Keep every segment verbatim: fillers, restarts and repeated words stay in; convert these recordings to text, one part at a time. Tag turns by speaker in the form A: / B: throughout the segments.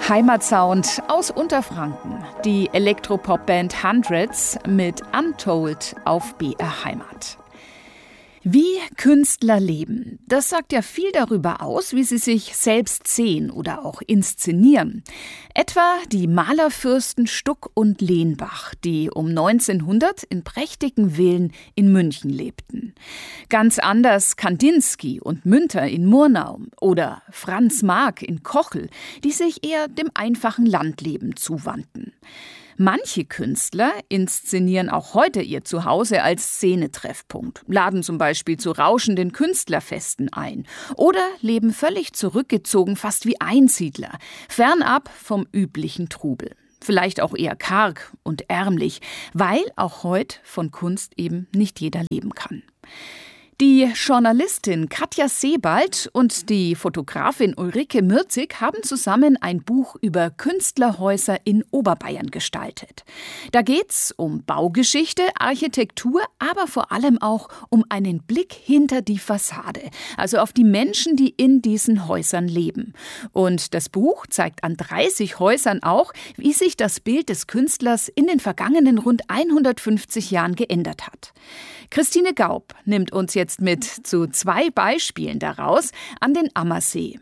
A: Heimatsound aus Unterfranken. Die Elektropop-Band Hundreds mit Untold auf B R Heimat. Wie Künstler leben, das sagt ja viel darüber aus, wie sie sich selbst sehen oder auch inszenieren. Etwa die Malerfürsten Stuck und Lenbach, die um neunzehnhundert in prächtigen Villen in München lebten. Ganz anders Kandinsky und Münter in Murnau oder Franz Marc in Kochel, die sich eher dem einfachen Landleben zuwandten. Manche Künstler inszenieren auch heute ihr Zuhause als Szenetreffpunkt, laden zum Beispiel zu rauschenden Künstlerfesten ein oder leben völlig zurückgezogen, fast wie Einsiedler, fernab vom üblichen Trubel. Vielleicht auch eher karg und ärmlich, weil auch heute von Kunst eben nicht jeder leben kann. Die Journalistin Katja Sebald und die Fotografin Ulrike Mürzig haben zusammen ein Buch über Künstlerhäuser in Oberbayern gestaltet. Da geht's um Baugeschichte, Architektur, aber vor allem auch um einen Blick hinter die Fassade, also auf die Menschen, die in diesen Häusern leben. Und das Buch zeigt an dreißig Häusern auch, wie sich das Bild des Künstlers in den vergangenen rund hundertfünfzig Jahren geändert hat. Christine Gaub nimmt uns jetzt mit zu zwei Beispielen daraus an den Ammersee.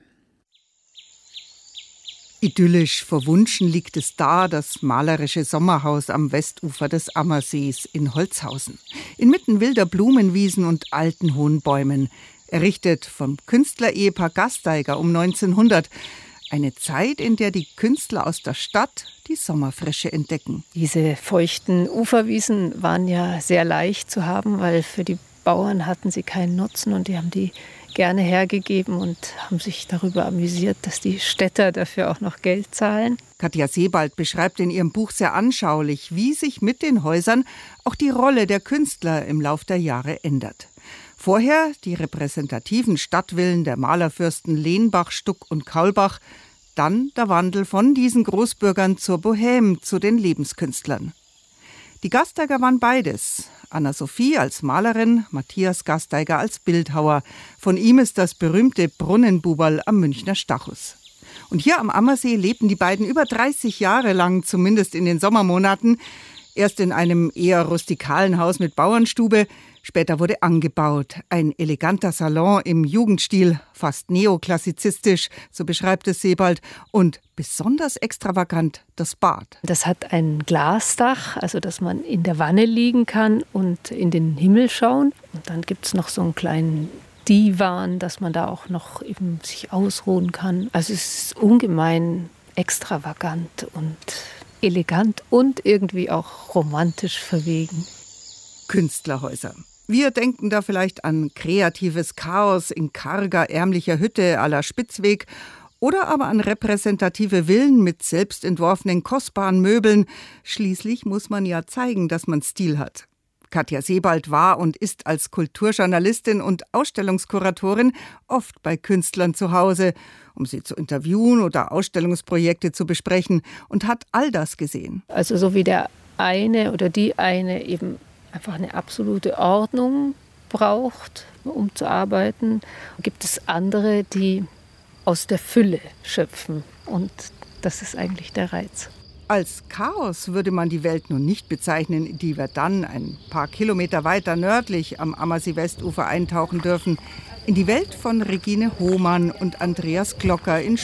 B: Idyllisch verwunschen liegt es da, das malerische Sommerhaus am Westufer des Ammersees in Holzhausen. Inmitten wilder Blumenwiesen und alten hohen Bäumen. Errichtet vom Künstlerehepaar Gasteiger um neunzehnhundert. Eine Zeit, in der die Künstler aus der Stadt die Sommerfrische entdecken.
C: Diese feuchten Uferwiesen waren ja sehr leicht zu haben, weil für die Bauern hatten sie keinen Nutzen und die haben die gerne hergegeben und haben sich darüber amüsiert, dass die Städter dafür auch noch Geld zahlen.
B: Katja Sebald beschreibt in ihrem Buch sehr anschaulich, wie sich mit den Häusern auch die Rolle der Künstler im Lauf der Jahre ändert. Vorher die repräsentativen Stadtvillen der Malerfürsten Lenbach, Stuck und Kaulbach, dann der Wandel von diesen Großbürgern zur Bohème, zu den Lebenskünstlern. Die Gasteiger waren beides. Anna-Sophie als Malerin, Matthias Gasteiger als Bildhauer. Von ihm ist das berühmte Brunnenbuberl am Münchner Stachus. Und hier am Ammersee lebten die beiden über dreißig Jahre lang, zumindest in den Sommermonaten. Erst in einem eher rustikalen Haus mit Bauernstube, später wurde angebaut. Ein eleganter Salon im Jugendstil, fast neoklassizistisch, so beschreibt es Sebald. Und besonders extravagant das Bad.
C: Das hat ein Glasdach, also dass man in der Wanne liegen kann und in den Himmel schauen. Und dann gibt es noch so einen kleinen Divan, dass man da auch noch eben sich ausruhen kann. Also es ist ungemein extravagant und elegant und irgendwie auch romantisch verwegen.
B: Künstlerhäuser. Wir denken da vielleicht an kreatives Chaos in karger, ärmlicher Hütte à la Spitzweg oder aber an repräsentative Villen mit selbst entworfenen kostbaren Möbeln. Schließlich muss man ja zeigen, dass man Stil hat. Katja Sebald war und ist als Kulturjournalistin und Ausstellungskuratorin oft bei Künstlern zu Hause, um sie zu interviewen oder Ausstellungsprojekte zu besprechen, und hat all das gesehen.
C: Also so wie der eine oder die eine eben einfach eine absolute Ordnung braucht, um zu arbeiten, gibt es andere, die aus der Fülle schöpfen. Und das ist eigentlich der Reiz.
B: Als Chaos würde man die Welt nun nicht bezeichnen, in die wir dann ein paar Kilometer weiter nördlich am Ammersee-Westufer eintauchen dürfen. In die Welt von Regine Hohmann und Andreas Glocker in